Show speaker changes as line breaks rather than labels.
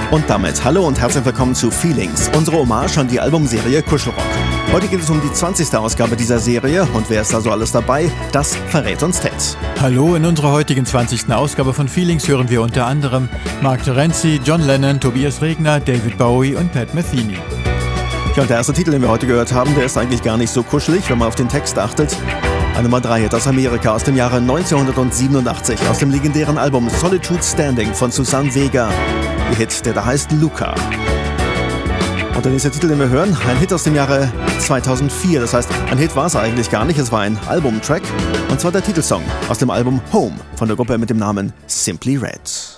Und damit hallo und herzlich willkommen zu Feelings, unsere Hommage an die Albumserie Kuschelrock. Heute geht es um die 20. Ausgabe dieser Serie und wer ist da so alles dabei, das verrät uns Ted.
Hallo, in unserer heutigen 20. Ausgabe von Feelings hören wir unter anderem Mark Terenzi, John Lennon, Tobias Regner, David Bowie und Pat Metheny.
Ja, und der erste Titel, den wir heute gehört haben, der ist eigentlich gar nicht so kuschelig, wenn man auf den Text achtet. Ein Nummer 3 Hit aus Amerika aus dem Jahre 1987, aus dem legendären Album Solitude Standing von Suzanne Vega. Ihr Hit, der da heißt Luca. Und der nächste Titel, den wir hören, ein Hit aus dem Jahre 2004. Das heißt, ein Hit war es eigentlich gar nicht, es war ein Albumtrack. Und zwar der Titelsong aus dem Album Home von der Gruppe mit dem Namen Simply Red.